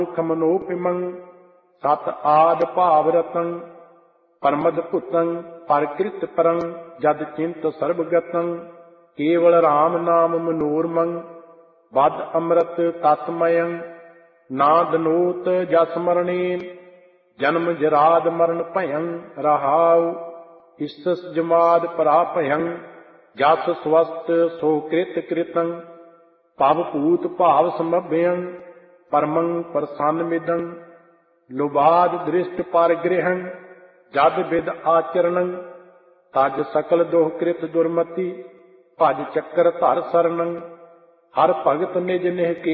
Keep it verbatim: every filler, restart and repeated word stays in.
ਖਮਨੋਪਿਮੰ ਸਤ ਆਦ ਭਾਵ ਰਤੰ ਪਰਮਦ ਭੁਤੰ ਪਰਕ੍ਰਿਤ ਪਰੰ ਜਦ ਚਿੰਤ ਸਰਬ ਗਤੰ ਕੇਵਲ ਰਾਮ ਨਾਮ ਮਨੋਰਮੰ ਬਦ ਅੰਮ੍ਰਿਤ ਤਤਮਯੰ ਨਾ ਦਨੋਤ ਜਸ ਮਰਣੇ ਜਨਮ ਜਰਾਦ ਮਰਨ ਭਯੰ ਰਹਾਉ ਇਸਸ ਜਮਾਦ ਪਰਾ ਭਯੰ ਜਸ ਸਵਸਤ ਸੋ ਕ੍ਰਿਤ ਕ੍ਰਿਤੰ ਭਵ ਭੂਤ ਭਾਵ ਸਮਭਯੰ ਪਰਮੰ ਪ੍ਰਸੰਨ ਮਿਦੰ ਲੋਬਾਦ ਦ੍ਰਿਸ਼ਟ ਪਰਗ੍ਰਹੰ ਜਦ ਵਿਦ ਆਚਰਣੰ ਤਜ ਸਕਲ ਦੋਹ ਕ੍ਰਿਤ ਦੁਰਮਤੀ ਭਜ ਚੱਕਰ ਧਰ ਸਰਣੰ ਹਰ ਭਗਤ ਨਿਜ ਨਿਹ